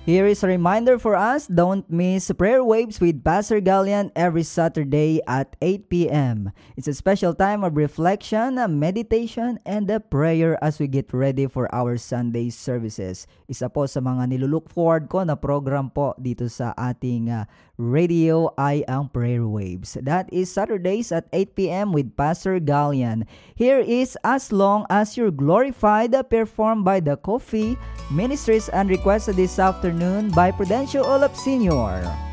Here is a reminder for us, don't miss Prayer Waves with Pastor Gallian every Saturday at 8 p.m. It's a special time of reflection, meditation, and a prayer as we get ready for our Sunday services. Isa po sa mga nilulook forward ko na program po dito sa ating radio ay ang Prayer Waves. That is Saturdays at 8 p.m. with Pastor Gallian. Here is As Long As You're Glorified, performed by the Coffee Ministries and requested this afternoon by Prudencio Olap Sr.